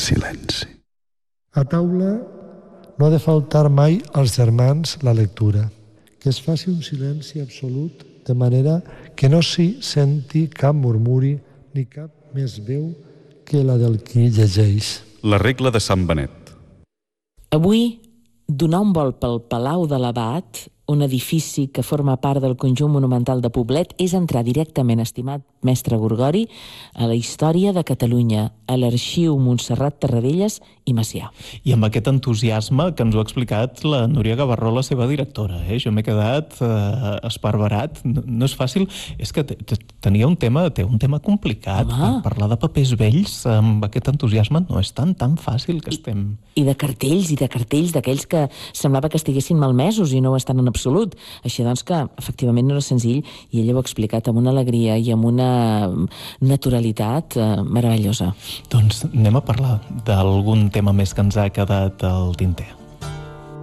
silenci. A taula no ha de faltar mai als germans la lectura, que es faci un silenci absolut de manera que no s'hi senti cap murmuri ni cap més veu que la del qui llegeix. La regla de Sant Benet. Avui, donar un volt pel Palau de l'Abat, un edifici que forma part del conjunt monumental de Poblet, és entrar directament, estimat mestre Gorgori, a la història de Catalunya, a l'arxiu Montserrat Terradellas i Macià. I amb aquest entusiasme que ens ho ha explicat la Núria Gavarró, la seva directora. Jo m'he quedat esparverat. No és fàcil. És que té un tema complicat. Parlar de papers vells amb aquest entusiasme no és tan fàcil que estem... I de cartells d'aquells que semblava que estiguessin malmesos i no ho estan en absolut. Així doncs que, efectivament, no era senzill i ella ho ha explicat amb una alegria i amb una naturalitat meravellosa. Doncs anem a parlar d'algun tema més que ens ha quedat al tinter.